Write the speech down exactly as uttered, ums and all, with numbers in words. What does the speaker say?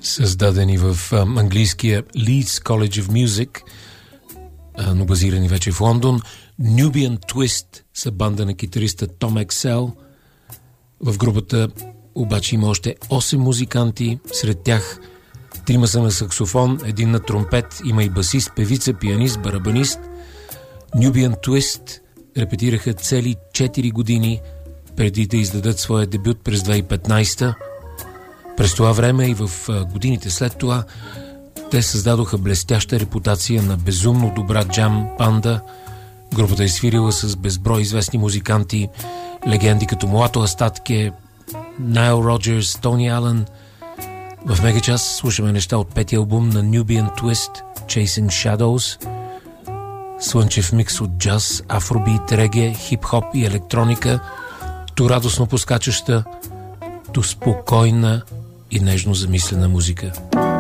създадени в английския Leeds College of Music, но базирани вече в Лондон. Nubian Twist са банда на китариста Том Ексел. В групата обаче има още осем музиканти, сред тях трима са на саксофон, един на тромпет, има и басист, певица, пианист, барабанист. Nubian Twist репетираха цели четири години преди да издадат своя дебют през две хиляди и петнадесета. През това време и в годините след това те създадоха блестяща репутация на безумно добра джам банда. Групата е свирила с безброй известни музиканти, легенди като Муато Астатке, Найл Роджерс, Тони Алън. В Мегачас слушаме неща от петия албум на Nubian Twist, Chasing Shadows. Слънчев микс от джаз, афробит, реге, хип-хоп и електроника, то радостно поскачаща, то спокойна и нежно замислена музика.